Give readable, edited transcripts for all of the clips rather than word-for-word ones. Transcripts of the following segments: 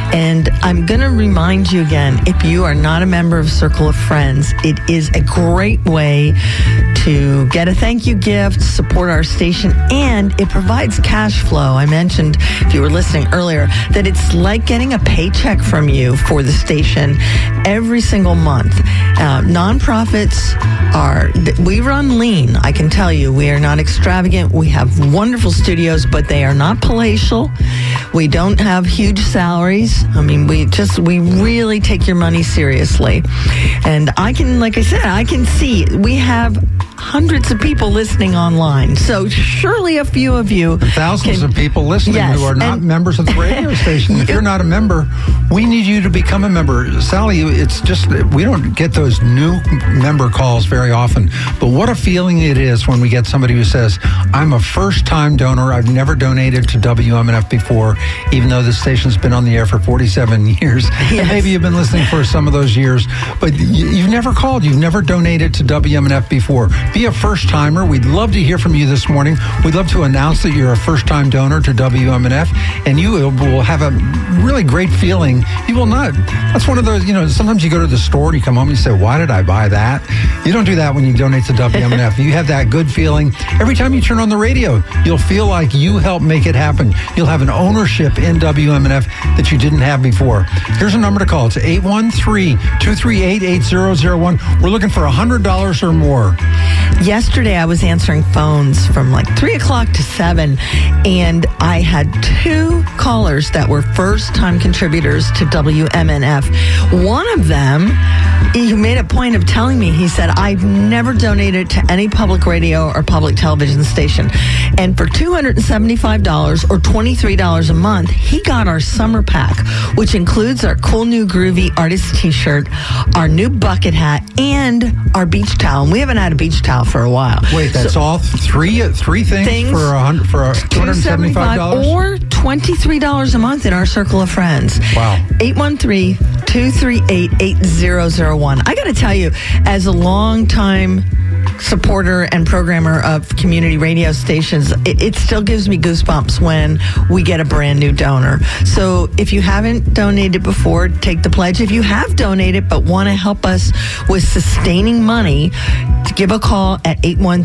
And I'm going to remind you again, if you are not a member of Circle of Friends, it is a great way to get a thank you gift, support our station, and it provides cash flow. I mentioned, if you were listening earlier, that it's like getting a paycheck from you for the station every single month. Nonprofits we run lean, I can tell you. We are not extravagant. We have wonderful studios, but they are not palatial. We don't have huge salaries. I mean, we really take your money seriously. And I can see we have hundreds of people listening online. So surely a few of you... Thousands of people listening who are not members of the radio station. If you're not a member, we need you to become a member. Sally, it's just, we don't get those new member calls very often. But what a feeling it is when we get somebody who says, I'm a first-time donor. I've never donated to WMNF before, even though the station's been on the air for 47 years. Yes. And maybe you've been listening for some of those years, but you've never called. You've never donated to WMNF before. Be a first-timer. We'd love to hear from you this morning. We'd love to announce that you're a first-time donor to WMNF, and you will have a really great feeling. You will not. That's one of those, sometimes you go to the store and you come home and you say, why did I buy that? You don't do that when you donate to WMNF. You have that good feeling. Every time you turn on the radio, you'll feel like you helped make it happen. You'll have an ownership in WMNF that you didn't have before. Here's a number to call. It's 813-238-8001. We're looking for $100 or more. Yesterday, I was answering phones from like 3 o'clock to 7, and I had 2 callers that were first-time contributors to WMNF. One of them, he made a point of telling me, he said, I've never donated to any public radio or public television station. And for $275 or $23 a month, he got our summer pack, which includes our cool new groovy artist t-shirt, our new bucket hat, and our beach towel. And we haven't had a beach towel for a while. Wait, that's all three things for $275 or $23 a month in our Circle of Friends. Wow. 813-238-8001. I got to tell you, as a long-time supporter and programmer of community radio stations, it still gives me goosebumps when we get a brand new donor. So if you haven't donated before, take the pledge. If you have donated but want to help us with sustaining money, give a call at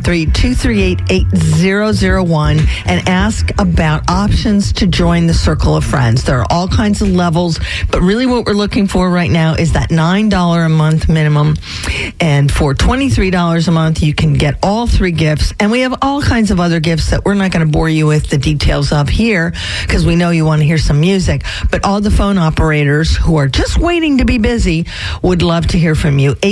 813-238-8001 and ask about options to join the Circle of Friends. There are all kinds of levels, but really what we're looking for right now is that $9 a month minimum. And for $23 a month, you can get all 3 gifts. And we have all kinds of other gifts that we're not going to bore you with the details of here because we know you want to hear some music. But all the phone operators who are just waiting to be busy would love to hear from you.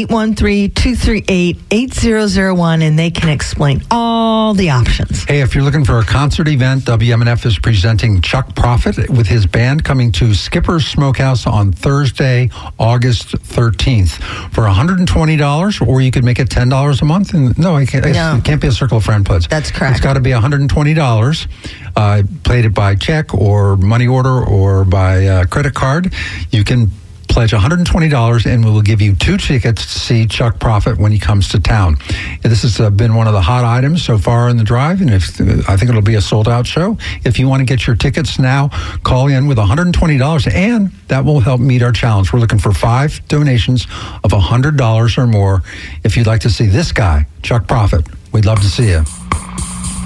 813-238-8001, and they can explain all the options. Hey, if you're looking for a concert event, WMNF is presenting Chuck Prophet with his band coming to Skipper's Smokehouse on Thursday, August 13th for $120, or you could make it $10 a month. And it can't be a Circle of Friend pledge. That's correct. It's got to be $120. Played it by check or money order or by credit card. You can pledge $120 and we will give you 2 tickets to see Chuck Prophet when he comes to town. This has been one of the hot items so far in the drive, and I think it'll be a sold-out show. If you want to get your tickets now, call in with $120, and that will help meet our challenge. We're looking for 5 donations of $100 or more if you'd like to see this guy, Chuck Prophet. We'd love to see you.